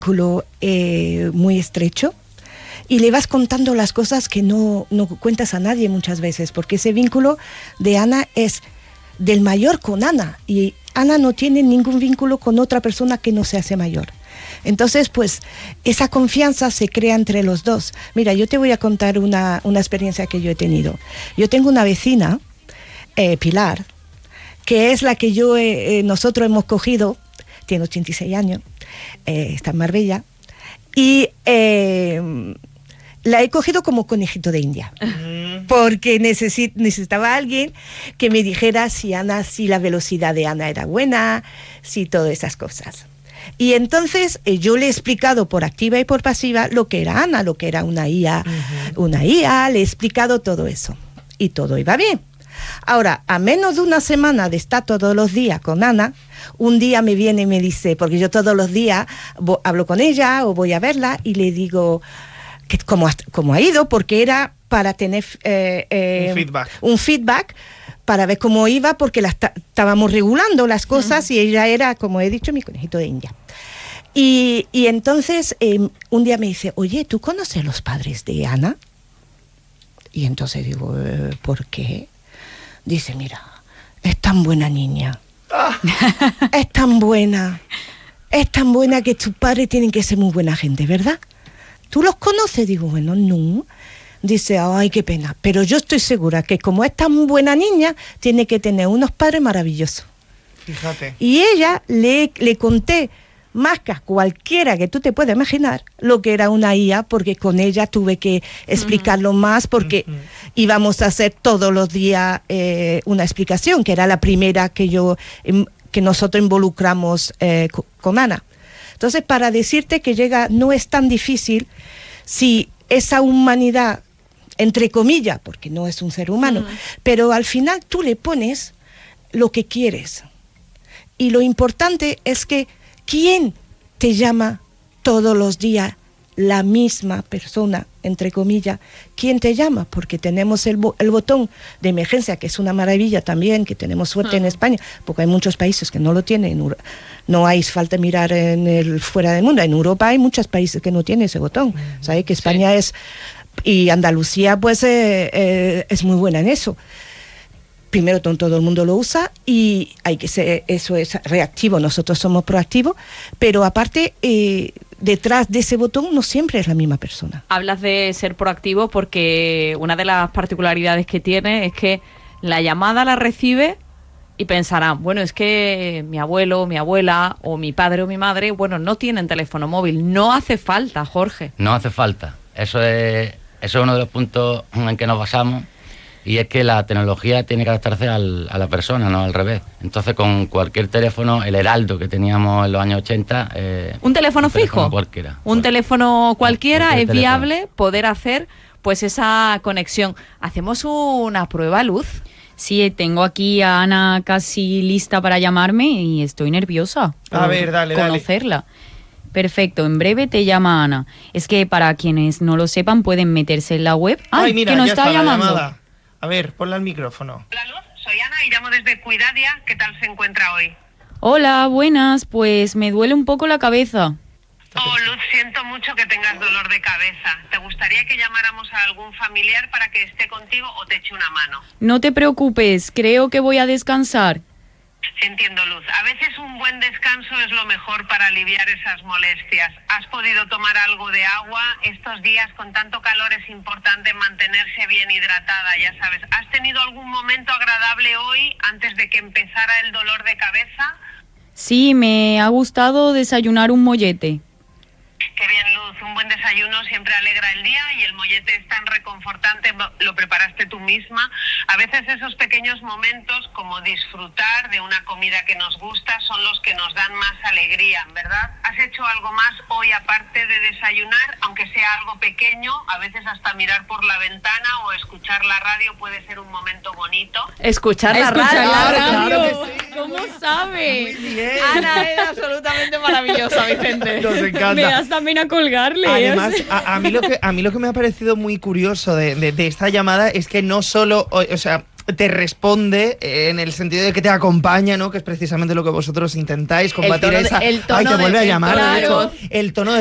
vínculo muy estrecho y le vas contando las cosas que no cuentas a nadie muchas veces, porque ese vínculo de Ana es del mayor con Ana y Ana no tiene ningún vínculo con otra persona que no se hace mayor. Entonces, pues, esa confianza se crea entre los dos. Mira, yo te voy a contar una experiencia que yo he tenido. Yo tengo una vecina, Pilar, que es la que nosotros hemos cogido, tiene 86 años, está en Marbella, y la he cogido como conejito de India, porque necesitaba a alguien que me dijera si la velocidad de Ana era buena, si todas esas cosas. Y entonces yo le he explicado por activa y por pasiva lo que era Ana, lo que era una IA, le he explicado todo eso, y todo iba bien. Ahora, a menos de una semana de estar todos los días con Ana, un día me viene y me dice, porque yo todos los días hablo con ella o voy a verla y le digo que cómo ha ido, porque era para tener un feedback para ver cómo iba, porque estábamos regulando las cosas y ella era, como he dicho, mi conejito de India. Y entonces un día me dice, oye, ¿tú conoces los padres de Ana? Y entonces digo, ¿por qué? Dice, mira, es tan buena niña, es tan buena que tus padres tienen que ser muy buena gente, ¿verdad? ¿Tú los conoces? Digo, bueno, no. Dice, ay, qué pena, pero yo estoy segura que como es tan buena niña, tiene que tener unos padres maravillosos. Fíjate. Y ella le conté más que a cualquiera que tú te puedas imaginar lo que era una IA, porque con ella tuve que explicarlo más, porque íbamos a hacer todos los días una explicación, que era la primera que nosotros involucramos con Ana. Entonces, para decirte que no es tan difícil si esa humanidad, entre comillas, porque no es un ser humano, pero al final tú le pones lo que quieres. Y lo importante es que ¿quién te llama todos los días la misma persona, entre comillas? ¿Quién te llama? Porque tenemos el botón de emergencia, que es una maravilla también, que tenemos suerte en España, porque hay muchos países que no lo tienen. No hay falta mirar fuera del mundo. En Europa hay muchos países que no tienen ese botón. ¿Sabes? Que España y Andalucía pues es muy buena en eso. Primero, todo el mundo lo usa y eso es reactivo, nosotros somos proactivos, pero aparte, detrás de ese botón no siempre es la misma persona. Hablas de ser proactivo porque una de las particularidades que tiene es que la llamada la recibe y pensarán, bueno, es que mi abuelo, mi abuela o mi padre o mi madre, bueno, no tienen teléfono móvil. No hace falta, Jorge. No hace falta. Eso es uno de los puntos en que nos basamos. Y es que la tecnología tiene que adaptarse a la persona, no al revés. Entonces, con cualquier teléfono, el Heraldo que teníamos en los años 80... ¿Un teléfono fijo? Cualquiera. Un teléfono cualquiera es viable poder hacer pues esa conexión. ¿Hacemos una prueba, Luz? Sí, tengo aquí a Ana casi lista para llamarme y estoy nerviosa A ver, dale. conocerla. Perfecto, en breve te llama Ana. Es que para quienes no lo sepan pueden meterse en la web. Ay, mira, que nos ya está llamando. La llamada. A ver, ponle al micrófono. Hola Luz, soy Ana y llamo desde Cuidadia. ¿Qué tal se encuentra hoy? Hola, buenas, pues me duele un poco la cabeza. Oh, Luz, siento mucho que tengas dolor de cabeza. ¿Te gustaría que llamáramos a algún familiar para que esté contigo o te eche una mano? No te preocupes, creo que voy a descansar. Entiendo, Luz. A veces un buen descanso es lo mejor para aliviar esas molestias. ¿Has podido tomar algo de agua? Estos días con tanto calor es importante mantenerse bien hidratada, ya sabes. ¿Has tenido algún momento agradable hoy antes de que empezara el dolor de cabeza? Sí, me ha gustado desayunar un mollete. Qué bien, Luz. Un buen desayuno siempre alegra el día y el mollete es tan reconfortante, lo preparaste tú misma. A veces esos pequeños momentos, como disfrutar de una comida que nos gusta, son los que nos dan más alegría, ¿verdad? ¿Has hecho algo más hoy aparte de desayunar? Aunque sea algo pequeño, a veces hasta mirar por la ventana o escuchar la radio puede ser un momento bonito. Escuchar la radio. Claro que sí. ¿Cómo sabe? Muy bien. Ana es absolutamente maravillosa, Vicente. Nos encanta. Me das también a colgarle. Además, a mí lo que me ha parecido muy curioso de esta llamada es que no solo, o sea, te responde en el sentido de que te acompaña, ¿no? Que es precisamente lo que vosotros intentáis combatir tono de- esa... el tono Ay, te vuelve de- a el llamar, tono de de hecho, voz. el tono de